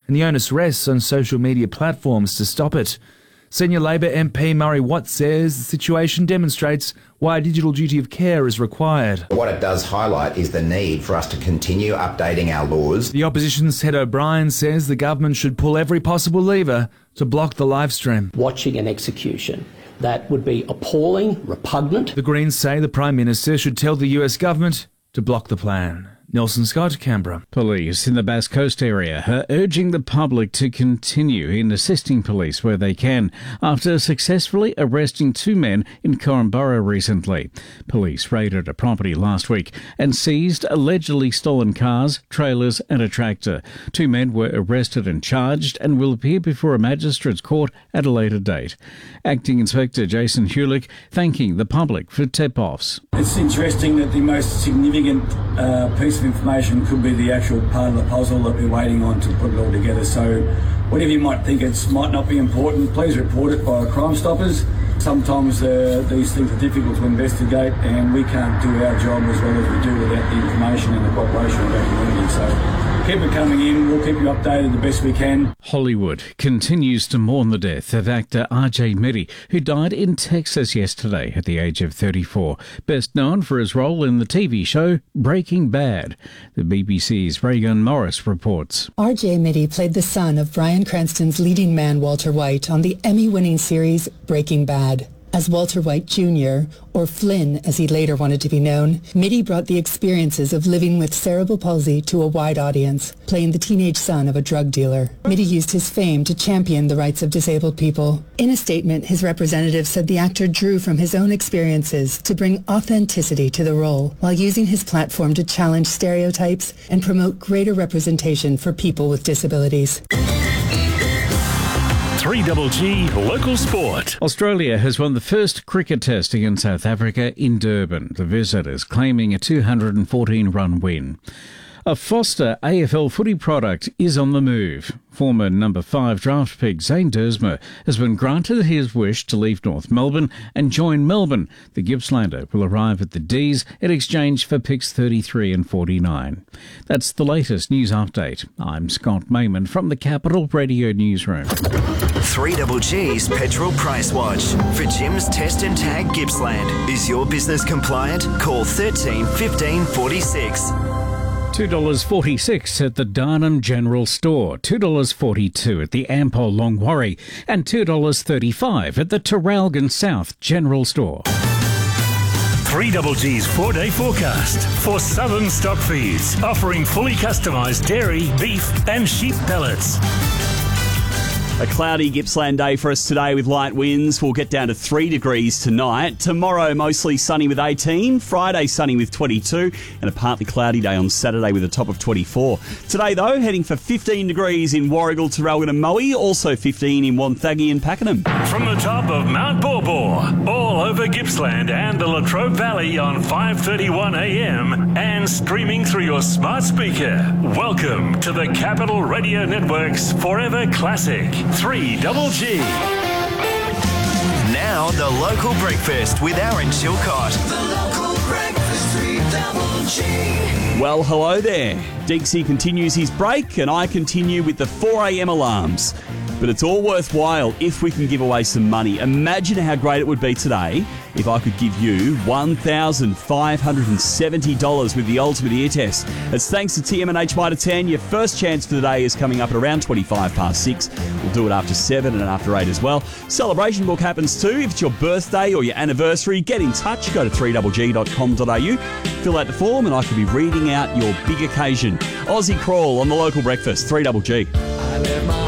and the onus rests on social media platforms to stop it. Senior Labor MP Murray Watt says the situation demonstrates why a digital duty of care is required. What it does highlight is the need for us to continue updating our laws. The opposition's Ted O'Brien says the government should pull every possible lever to block the live stream. Watching an execution that would be appalling, repugnant. The Greens say the Prime Minister should tell the US government to block the plan. Nelson Scott, Canberra. Police in the Bass Coast area are urging the public to continue in assisting police where they can after successfully arresting 2 men in Corumburra recently. Police raided a property last week and seized allegedly stolen cars, trailers and a tractor. 2 men were arrested and charged and will appear before a magistrate's court at a later date. Acting Inspector Jason Hulick thanking the public for tip-offs. It's interesting that the most significant piece of information could be the actual part of the puzzle that we're waiting on to put it all together. So whatever you might think it might not be important, please report it by Crime Stoppers. Sometimes these things are difficult to investigate and we can't do our job as well as we do without the information and the cooperation of our community. So keep it coming in, we'll keep you updated the best we can. Hollywood continues to mourn the death of actor RJ Mitty, who died in Texas yesterday at the age of 34, best known for his role in the TV show Breaking Bad. The BBC's Reagan Morris reports. RJ Mitty played the son of Bryan Cranston's leading man Walter White on the Emmy-winning series Breaking Bad. As Walter White Jr., or Flynn as he later wanted to be known, Mitty brought the experiences of living with cerebral palsy to a wide audience, playing the teenage son of a drug dealer. Mitty used his fame to champion the rights of disabled people. In a statement, his representative said the actor drew from his own experiences to bring authenticity to the role, while using his platform to challenge stereotypes and promote greater representation for people with disabilities. 3GG Local Sport. Australia has won the first cricket test against South Africa in Durban, the visitors claiming a 214-run win. A Foster AFL footy product is on the move. Former number 5 draft pick Zane Duursma has been granted his wish to leave North Melbourne and join Melbourne. The Gippslander will arrive at the D's in exchange for picks 33 and 49. That's the latest news update. I'm Scott Mayman from the Capital Radio Newsroom. 3GG's Petrol Price Watch. For Jim's Test and Tag Gippsland. Is your business compliant? Call 13 15 46. $2.46 at the Darnham General Store, $2.42 at the Ampol Longwarry, and $2.35 at the Terralgan South General Store. 3GG's 4-day forecast for Southern Stock Feeds, offering fully customised dairy, beef and sheep pellets. A cloudy Gippsland day for us today with light winds. We'll get down to 3 degrees tonight. Tomorrow, mostly sunny with 18. Friday, sunny with 22. And a partly cloudy day on Saturday with a top of 24. Today, though, heading for 15 degrees in Warragul, Terralgan and Moe. Also 15 in Wonthaggi and Pakenham. From the top of Mount Baw, all over Gippsland and the Latrobe Valley on 5:31 a.m. and streaming through your smart speaker. Welcome to the Capital Radio Network's Forever Classic. 3GG. Now the local breakfast with Aaron Chilcott. The local breakfast 3GG. Well, hello there. Deeksy continues his break and I continue with the 4 a.m. alarms. But it's all worthwhile if we can give away some money. Imagine how great it would be today if I could give you $1,570 with the ultimate ear test. It's thanks to TMH Mitre 10. Your first chance for the day is coming up at around 6:25. We'll do it after 7 and after 8 as well. Celebration book happens too. If it's your birthday or your anniversary, get in touch. Go to 3GG.com.au, fill out the form and I could be reading out your big occasion. Aussie Crawl on the local breakfast, 3GG. I let my